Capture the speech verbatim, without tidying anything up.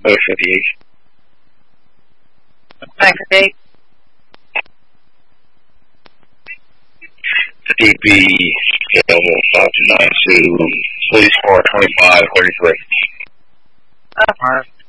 Oh, fifty-eight. Nine fifty-eight. fifty-eight B, available five two nine two, police car twenty-five thirty-three. Uh,